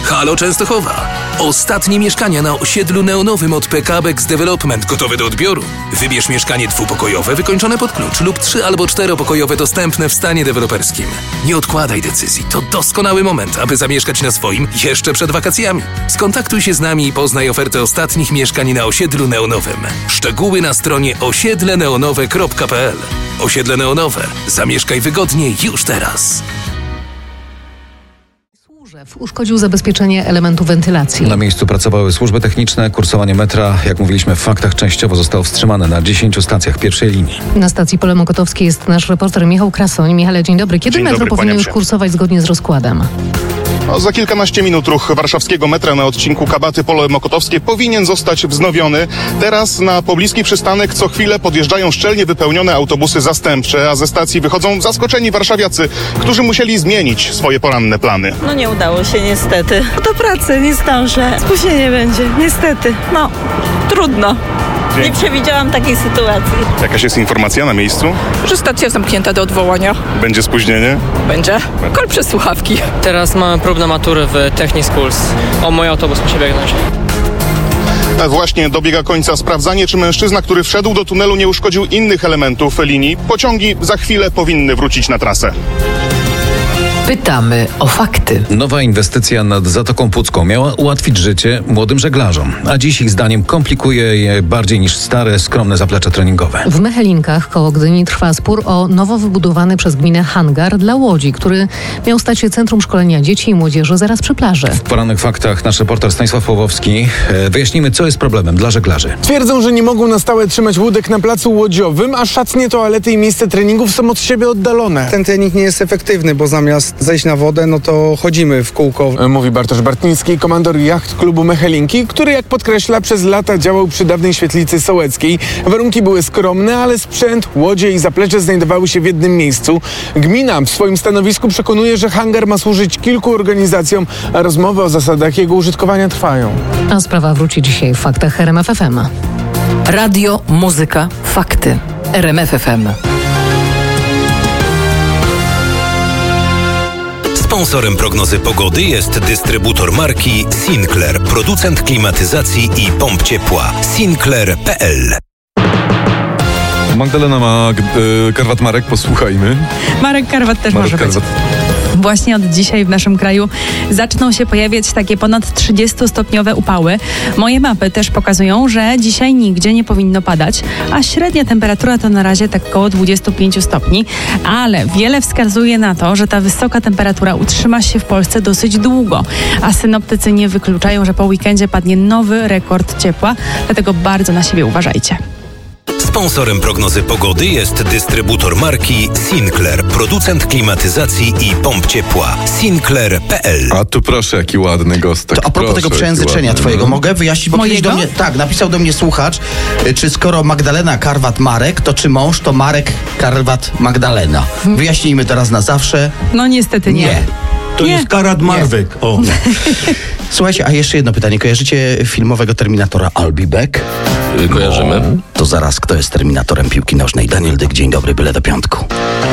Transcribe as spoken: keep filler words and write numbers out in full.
Halo Częstochowa. Ostatnie mieszkania na osiedlu neonowym od P K Bex Development gotowe do odbioru. Wybierz mieszkanie dwupokojowe wykończone pod klucz lub trzy albo czteropokojowe dostępne w stanie deweloperskim. Nie odkładaj decyzji. To doskonały moment, aby zamieszkać na swoim jeszcze przed wakacjami. Skontaktuj się z nami i poznaj ofertę ostatnich mieszkań na osiedlu neonowym. Szczegóły na stronie osiedle neonowe kropka p l. Osiedle Neonowe. Zamieszkaj wygodnie już teraz. Uszkodził zabezpieczenie elementu wentylacji. Na miejscu pracowały służby techniczne. Kursowanie metra, jak mówiliśmy w faktach, częściowo zostało wstrzymane na dziesięciu stacjach pierwszej linii. Na stacji Pole Mokotowskie jest nasz reporter Michał Krasoń. Michale, dzień dobry. Kiedy Dzień metro dobry, powinno już kursować zgodnie z rozkładem? No, za kilkanaście minut ruch warszawskiego metra na odcinku Kabaty Pole Mokotowskie powinien zostać wznowiony. Teraz na pobliski przystanek co chwilę podjeżdżają szczelnie wypełnione autobusy zastępcze, a ze stacji wychodzą zaskoczeni warszawiacy, którzy musieli zmienić swoje poranne plany. No nie udało się niestety. Do pracy nie zdążę. Spóźnienie będzie, niestety. No, trudno. Nie przewidziałam takiej sytuacji. Jakaś jest informacja na miejscu? Że stacja zamknięta do odwołania. Będzie spóźnienie? Będzie. Kol przez słuchawki. Teraz mamy próbę matury w Technic Schools. O, mój autobus musi biegnąć. Właśnie dobiega końca sprawdzanie, czy mężczyzna, który wszedł do tunelu, nie uszkodził innych elementów linii. Pociągi za chwilę powinny wrócić na trasę. Pytamy o fakty. Nowa inwestycja nad Zatoką Pucką miała ułatwić życie młodym żeglarzom, a dziś ich zdaniem komplikuje je bardziej niż stare, skromne zaplecze treningowe. W Mechelinkach koło Gdyni trwa spór o nowo wybudowany przez gminę hangar dla łodzi, który miał stać się centrum szkolenia dzieci i młodzieży zaraz przy plaży. W porannych faktach nasz reporter Stanisław Pawłowski. Wyjaśnimy, co jest problemem dla żeglarzy. Twierdzą, że nie mogą na stałe trzymać łódek na placu łodziowym, a szatnie, toalety i miejsce treningów są od siebie oddalone. Ten trening nie jest efektywny, bo zamiast zejść na wodę, no to chodzimy w kółko. Mówi Bartosz Bartnicki, komandor jacht klubu Mechelinki, który, jak podkreśla, przez lata działał przy dawnej świetlicy sołeckiej. Warunki były skromne, ale sprzęt, łodzie i zaplecze znajdowały się w jednym miejscu. Gmina w swoim stanowisku przekonuje, że hangar ma służyć kilku organizacjom, a rozmowy o zasadach jego użytkowania trwają. A sprawa wróci dzisiaj w faktach R M F F M. Radio, muzyka, fakty. R M F F M. Sponsorem prognozy pogody jest dystrybutor marki Sinclair, producent klimatyzacji i pomp ciepła. Sinclair kropka p l. Magdalena ma y, Karwat Marek, posłuchajmy. Marek Karwat też Marek może Karwat. być. Właśnie od dzisiaj w naszym kraju zaczną się pojawiać takie ponad trzydziestostopniowe upały. Moje mapy też pokazują, że dzisiaj nigdzie nie powinno padać, a średnia temperatura to na razie tak około dwadzieścia pięć stopni, ale wiele wskazuje na to, że ta wysoka temperatura utrzyma się w Polsce dosyć długo, a synoptycy nie wykluczają, że po weekendzie padnie nowy rekord ciepła, dlatego bardzo na siebie uważajcie. Sponsorem prognozy pogody jest dystrybutor marki Sinclair, producent klimatyzacji i pomp ciepła. Sinclair kropka p l. A tu proszę, jaki ładny gostek. To a propos proszę, tego przejęzyczenia twojego, no. mogę wyjaśnić, bo Mojego? kiedyś do mnie, tak, napisał do mnie słuchacz, czy skoro Magdalena Karwat Marek, to czy mąż to Marek Karwat Magdalena. Wyjaśnijmy teraz na zawsze. No niestety nie. Nie. To Nie. jest Karat Marwek. O. Słuchajcie, a jeszcze jedno pytanie. Kojarzycie filmowego Terminatora I'll Be Back? Kojarzymy. To zaraz, kto jest Terminatorem piłki nożnej? Daniel Dyk, dzień dobry, byle do piątku.